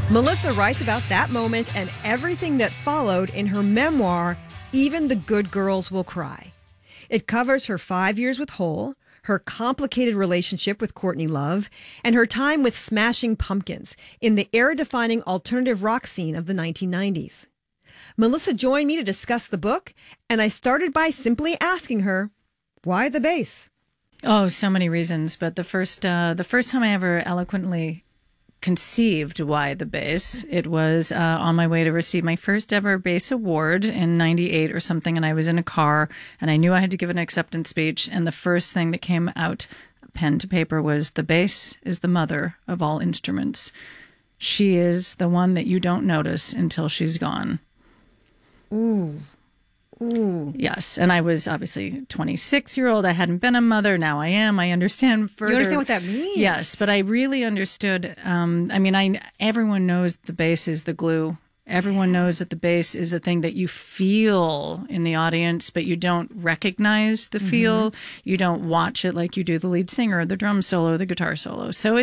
Melissa writes about that moment and everything that followed in her memoir, Even the Good Girls Will Cry. It covers her 5 years with Hole, her complicated relationship with Courtney Love, and her time with Smashing Pumpkins in the era-defining alternative rock scene of the 1990s. Melissa joined me to discuss the book, and I started by simply asking her, why the bass? Oh, so many reasons. But the first time I ever eloquently conceived why the bass, it was on my way to receive my first ever bass award in 98 or something. And I was in a car and I knew I had to give an acceptance speech. And the first thing that came out, pen to paper, was the bass is the mother of all instruments. She is the one that you don't notice until she's gone. Ooh. Ooh. Yes. And I was obviously 26-year-old. I hadn't been a mother. Now I am. I understand further. You understand what that means? Yes. But I really understood. Everyone knows the bass is the glue. Everyone knows that the bass is the thing that you feel in the audience, but you don't recognize the feel. Mm-hmm. You don't watch it like you do the lead singer, the drum solo, the guitar solo. So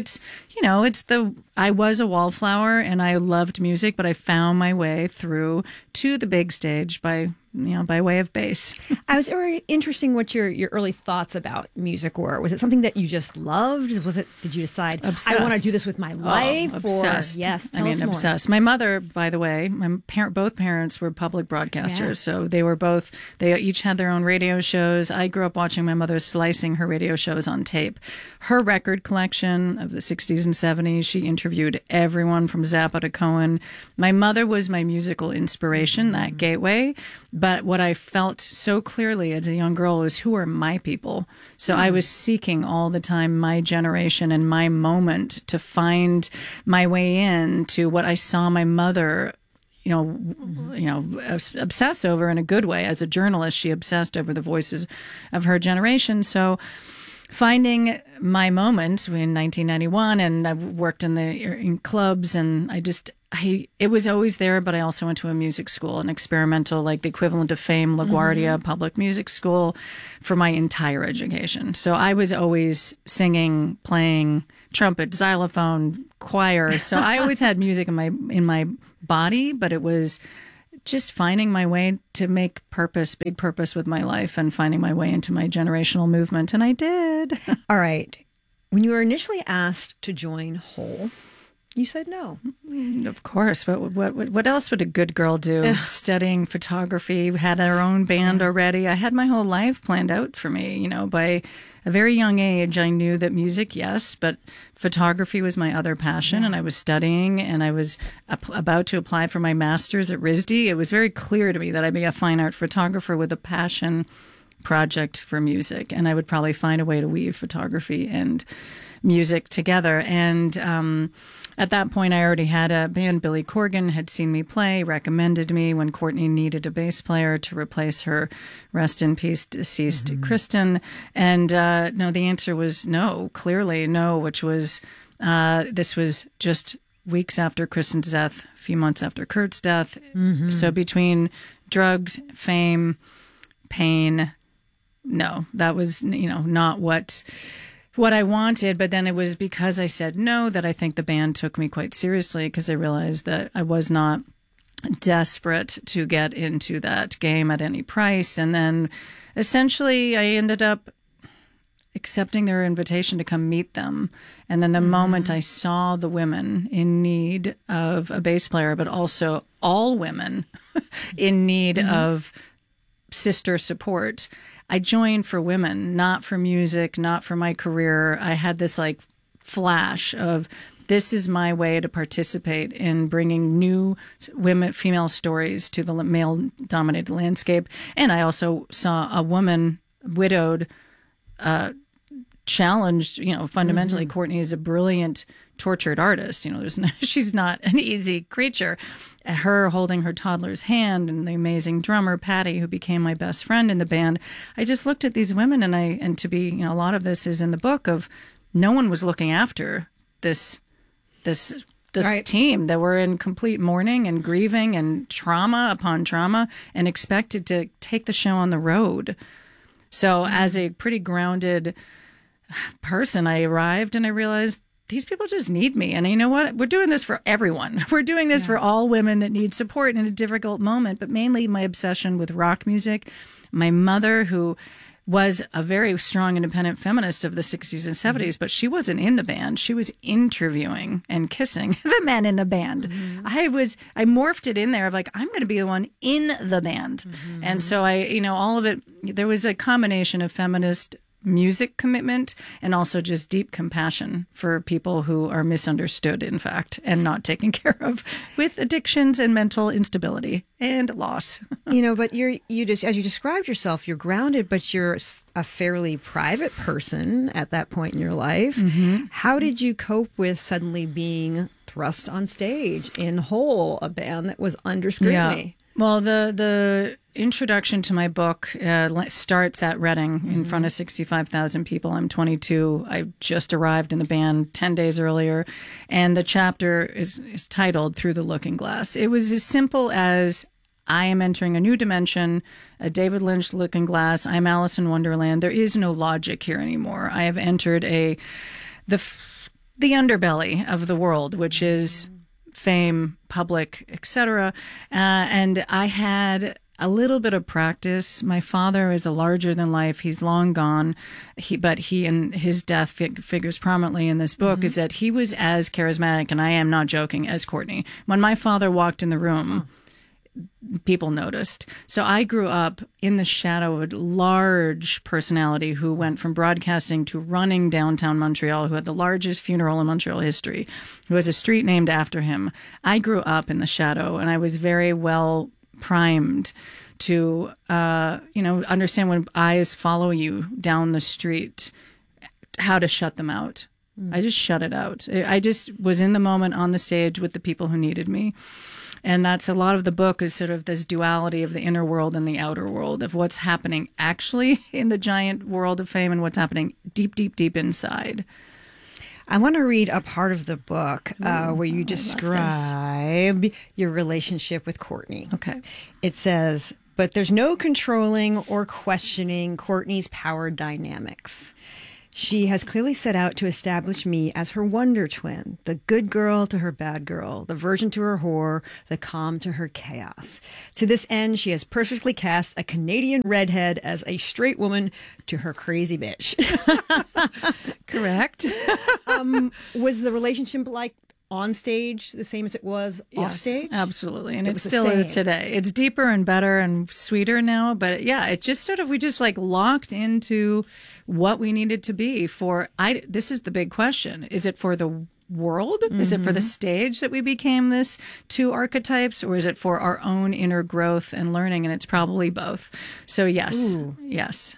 I was a wallflower and I loved music, but I found my way through to the big stage by way of bass. I was very interested what your early thoughts about music were. Was it something that you just loved? Did you decide, obsessed. I want to do this with my life? Obsessed. Yes, tell us more. Obsessed. My mother, by the way, both parents were public broadcasters. Yeah. So they each had their own radio shows. I grew up watching my mother slicing her radio shows on tape. Her record collection of the 60s and 70s, she interviewed everyone from Zappa to Cohen. My mother was my musical inspiration, that gateway. But what I felt so clearly as a young girl was, who are my people? So I was seeking all the time my generation and my moment to find my way in to what I saw my mother obsess over in a good way. As a journalist, she obsessed over the voices of her generation. So finding my moment in 1991, and I worked in clubs, and it was always there, but I also went to a music school, an experimental, like the equivalent of Fame, LaGuardia public music school, for my entire education. So I was always singing, playing trumpet, xylophone, choir. So I always had music in my body, but it was just finding my way to make big purpose with my life and finding my way into my generational movement. And I did. All right. When you were initially asked to join Hole, you said no. Of course. What else would a good girl do? Studying photography, had our own band already. I had my whole life planned out for me. By a very young age, I knew that music, yes, but photography was my other passion. And I was studying, and I was about to apply for my master's at RISD. It was very clear to me that I'd be a fine art photographer with a passion project for music. And I would probably find a way to weave photography and music together. And at that point, I already had a band. Billy Corgan had seen me play, recommended me when Courtney needed a bass player to replace her, rest in peace, deceased Kristen. And no, the answer was no, clearly no, which was, this was just weeks after Kristen's death, a few months after Kurt's death. So between drugs, fame, pain, no, that was, not what I wanted. But then it was because I said no that I think the band took me quite seriously, because I realized that I was not desperate to get into that game at any price. And then essentially I ended up accepting their invitation to come meet them. And then the moment I saw the women in need of a bass player, but also all women in need of sister support, I joined for women, not for music, not for my career. I had this flash of, this is my way to participate in bringing new female stories to the male-dominated landscape. And I also saw a woman, widowed, challenged. Fundamentally, Courtney is a brilliant, tortured artist. She's not an easy creature. Her holding her toddler's hand, and the amazing drummer Patty, who became my best friend in the band. I just looked at these women, and to be, a lot of this is in the book, of no one was looking after this team that were in complete mourning and grieving and trauma upon trauma, and expected to take the show on the road. So as a pretty grounded person, I arrived and I realized these people just need me. And you know what? We're doing this for everyone. We're doing this for all women that need support in a difficult moment, but mainly my obsession with rock music. My mother, who was a very strong independent feminist of the 60s and 70s, but she wasn't in the band. She was interviewing and kissing the men in the band. I morphed it in there of like, I'm going to be the one in the band. And so all of it, there was a combination of feminist music commitment and also just deep compassion for people who are misunderstood, in fact, and not taken care of with addictions and mental instability and loss. But you just, as you described yourself, you're grounded, but you're a fairly private person at that point in your life. How did you cope with suddenly being thrust on stage in Hole, a band that was under scrutiny? Well, the introduction to my book starts at Reading in front of 65,000 people. I'm 22. I just arrived in the band 10 days earlier, and the chapter is titled Through the Looking Glass. It was as simple as I am entering a new dimension, a David Lynch looking glass. I'm Alice in Wonderland. There is no logic here anymore. I have entered the underbelly of the world, which is fame, public, etc. And I had a little bit of practice. My father is a larger than life. He's long gone. But he and his death figures prominently in this book is that he was as charismatic, and I am not joking, as Courtney. When my father walked in the room, people noticed. So I grew up in the shadow of a large personality who went from broadcasting to running downtown Montreal, who had the largest funeral in Montreal history, who has a street named after him. I grew up in the shadow, and I was very well primed to, understand when eyes follow you down the street, how to shut them out. I just shut it out. I just was in the moment on the stage with the people who needed me. And that's a lot of the book is sort of this duality of the inner world and the outer world, of what's happening actually in the giant world of fame and what's happening deep, deep, deep inside. I want to read a part of the book where you describe your relationship with Courtney. Okay. It says, but there's no controlling or questioning Courtney's power dynamics. She has clearly set out to establish me as her wonder twin, the good girl to her bad girl, the virgin to her whore, the calm to her chaos. To this end, she has perfectly cast a Canadian redhead as a straight woman to her crazy bitch. Correct. Was the relationship like on stage the same as it was off stage? Absolutely. And it still is today. It's deeper and better and sweeter now. But yeah, it just we just like locked into what we needed to be for, this is the big question. Is it for the world? Is it for the stage that we became this two archetypes, or is it for our own inner growth and learning? And it's probably both. So yes, yes.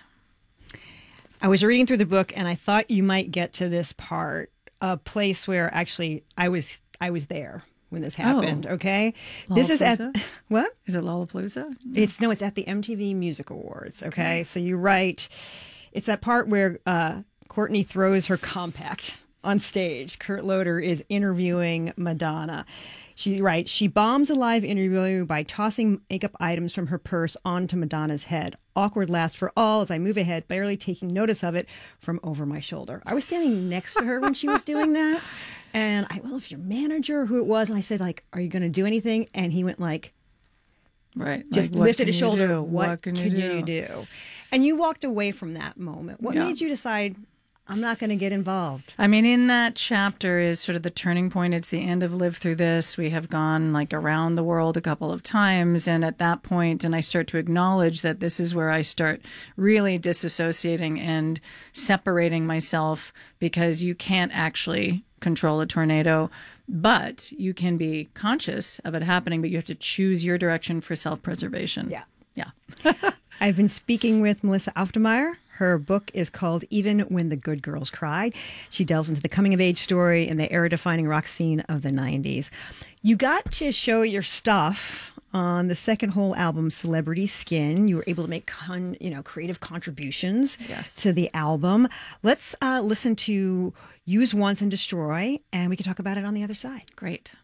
I was reading through the book and I thought you might get to this part. A place where actually I was there when this happened. Okay, this is at what? Is it Lollapalooza? It's at the MTV Music Awards. Okay, so you write. It's that part where Courtney throws her compact on stage. Kurt Loder is interviewing Madonna. She writes, she bombs a live interview by tossing makeup items from her purse onto Madonna's head. Awkward laughs for all as I move ahead, barely taking notice of it from over my shoulder. I was standing next to her when she was doing that. And if your manager, who it was, and I said, like, are you going to do anything? And he went like, right, just like, lifted his shoulder. Do? What can you do? And you walked away from that moment. What made you decide, I'm not going to get involved? I mean, in that chapter is sort of the turning point. It's the end of Live Through This. We have gone like around the world a couple of times. And at that point, and I start to acknowledge that this is where I start really disassociating and separating myself, because you can't actually control a tornado, but you can be conscious of it happening, but you have to choose your direction for self-preservation. Yeah. Yeah. I've been speaking with Melissa Aufdermeyer. Her book is called Even When the Good Girls Cried. She delves into the coming-of-age story and the era-defining rock scene of the 90s. You got to show your stuff on the second Hole album, Celebrity Skin. You were able to make creative contributions to the album. Let's listen to Use Once and Destroy, and we can talk about it on the other side. Great.